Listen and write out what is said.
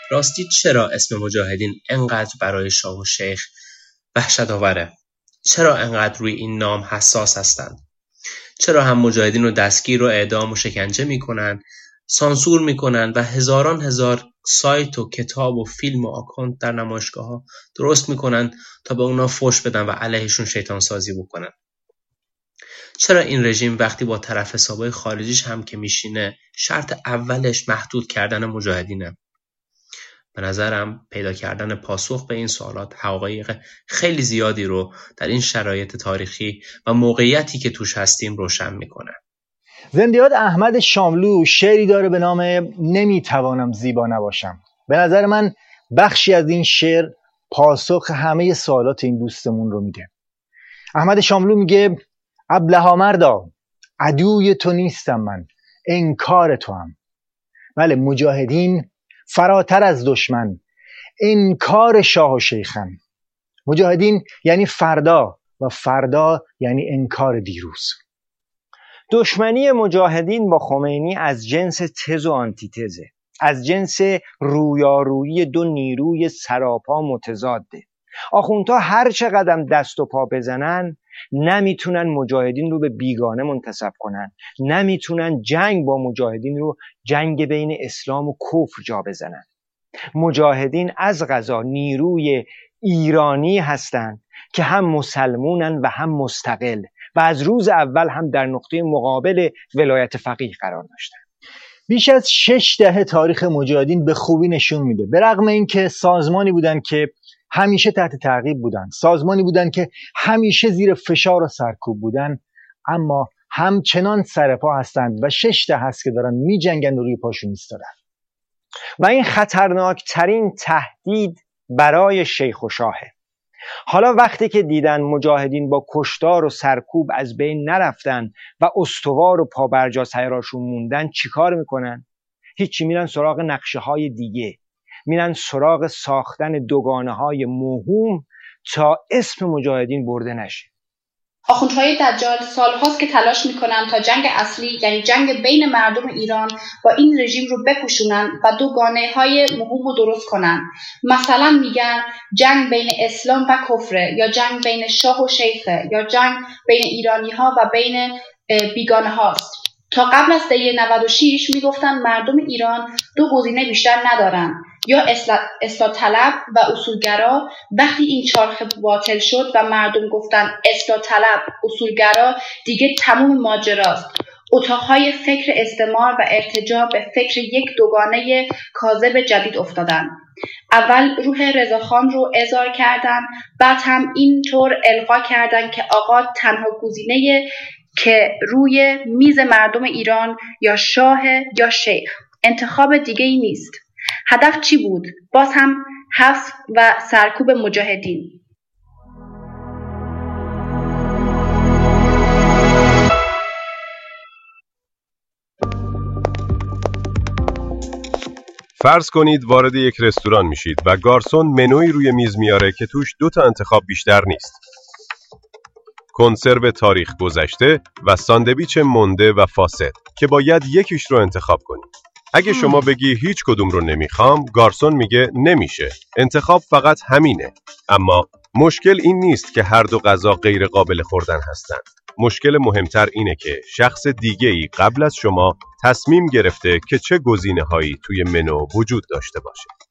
راستی چرا اسم مجاهدین انقدر برای شاه و شیخ وحشت آوره؟ چرا انقدر روی این نام حساس هستند؟ چرا هم مجاهدین رو دستگیر و اعدام و شکنجه میکنن، سانسور میکنن و هزاران هزار سایت و کتاب و فیلم و آکانت در نمایشگاه‌ها درست میکنن تا به اونا فحش بدن و علیهشون شیطان سازی بکنن؟ چرا این رژیم وقتی با طرف حسابای خارجیش هم که میشینه شرط اولش محدود کردن مجاهدینه؟ به نظرم پیدا کردن پاسخ به این سوالات حقایق خیلی زیادی رو در این شرایط تاریخی و موقعیتی که توش هستیم روشن میکنه. زندیات احمد شاملو شعری داره به نام نمیتوانم زیبا نباشم. به نظر من بخشی از این شعر پاسخ همه سوالات این دوستمون رو میده. احمد شاملو میگه ابلها مردا، عدوی تو نیستم من، انکار تو هم. بله، مجاهدین فراتر از دشمن، انکار شاه و شیخن. مجاهدین یعنی فردا و فردا یعنی انکار دیروز. دشمنی مجاهدین با خمینی از جنس تز و آنتیتزه، از جنس رویارویی دو نیروی سراپا متضاده. آخوندها هر چقدر دست و پا بزنن نمیتونن مجاهدین رو به بیگانه منتسب کنن، نمیتونن جنگ با مجاهدین رو جنگ بین اسلام و کفر جا بزنن. مجاهدین از قضا نیروی ایرانی هستند که هم مسلمونن و هم مستقل و از روز اول هم در نقطه مقابل ولایت فقیه قرار داشتن. بیش از 6 دهه تاریخ مجاهدین به خوبی نشون میده به رغم اینکه سازمانی بودن که همیشه تحت تعقیب بودن، سازمانی بودن که همیشه زیر فشار و سرکوب بودن، اما همچنان سرپا هستند و 6 دهه است که دارن میجنگن و روی پاشون ایستادن. و این خطرناک ترین تهدید برای شیخ و شاهه. حالا وقتی که دیدن مجاهدین با کشتار و سرکوب از بین نرفتن و استوار و پابرجا سیراشون موندن، چیکار میکنن؟ هیچی، میرن سراغ نقشه های دیگه، میرن سراغ ساختن دوگانه های موهوم تا اسم مجاهدین برده نشه. آخوندهای دجال سالهاست که تلاش میکنن تا جنگ اصلی، یعنی جنگ بین مردم ایران با این رژیم رو بپوشونن و دوگانه‌های موهوم رو درست کنن. مثلا میگن جنگ بین اسلام و کفره، یا جنگ بین شاه و شیخه، یا جنگ بین ایرانی‌ها و بین بیگانه هاست. تا قبل از دی 96 میگفتن مردم ایران دو گزینه بیشتر ندارن، یا اصلاح طلب و اصولگرا. وقتی این چرخه باطل شد و مردم گفتن اصلاح طلب، اصولگرا، دیگه تموم ماجراست. اتاقهای فکر استعمار و ارتجاع به فکر یک دوگانه کاذب جدید افتادن. اول روح رضاخان رو اظهار کردن، بعد هم اینطور القا کردن که آقا تنها گزینه که روی میز مردم ایران یا شاه یا شیخ، انتخاب دیگه ای نیست. هدف چی بود؟ باز هم حذف و سرکوب مجاهدین. فرض کنید وارد یک رستوران میشید و گارسون منوی روی میز میاره که توش 2 تا انتخاب بیشتر نیست: کنسرو تاریخ گذشته و ساندویچ مونده و فاسد که باید یکیش رو انتخاب کنید. اگه شما بگی هیچ کدوم رو نمیخوام، گارسون میگه نمیشه، انتخاب فقط همینه. اما مشکل این نیست که هر دو غذا غیر قابل خوردن هستند. مشکل مهمتر اینه که شخص دیگه‌ای قبل از شما تصمیم گرفته که چه گزینه‌هایی توی منو وجود داشته باشه.